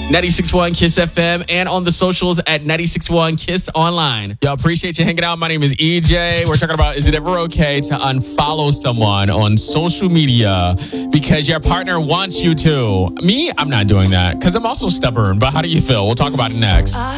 96.1 Kiss FM and on the socials at 96.1 Kiss Online. Yo, appreciate you hanging out. My name is EJ. We're talking about, is it ever okay to unfollow someone on social media because your partner wants you to? Me, I'm not doing that because I'm also stubborn. But how do you feel? We'll talk about it next.